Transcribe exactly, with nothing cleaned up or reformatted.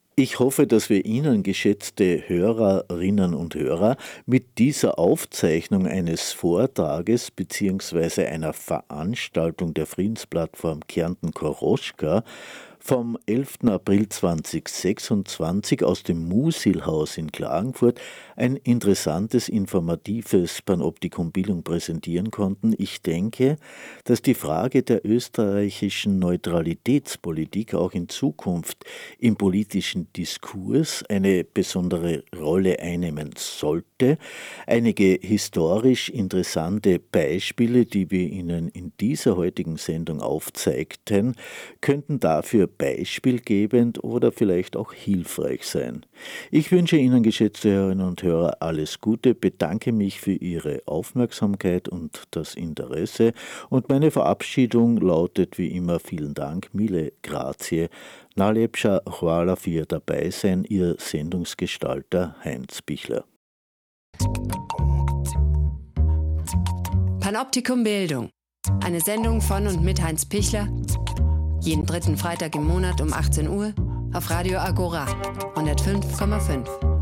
Ich hoffe, dass wir Ihnen, geschätzte Hörerinnen und Hörer, mit dieser Aufzeichnung eines Vortrages bzw. einer Veranstaltung der Friedensplattform Kärnten-Koroschka vom elften April zweitausendsechsundzwanzig aus dem Musilhaus in Klagenfurt ein interessantes, informatives Panoptikum Bildung präsentieren konnten. Ich denke, dass die Frage der österreichischen Neutralitätspolitik auch in Zukunft im politischen Diskurs eine besondere Rolle einnehmen sollte. Einige historisch interessante Beispiele, die wir Ihnen in dieser heutigen Sendung aufzeigten, könnten dafür beispielgebend oder vielleicht auch hilfreich sein. Ich wünsche Ihnen, geschätzte Hörerinnen und Hörer, alles Gute, bedanke mich für Ihre Aufmerksamkeit und das Interesse und meine Verabschiedung lautet wie immer vielen Dank, mille grazie, najlepša hvala für Ihr Dabeisein, Ihr Sendungsgestalter Heinz Pichler. Panoptikum Bildung, eine Sendung von und mit Heinz Pichler, jeden dritten Freitag im Monat um achtzehn Uhr auf Radio Agora hundertfünf Komma fünf.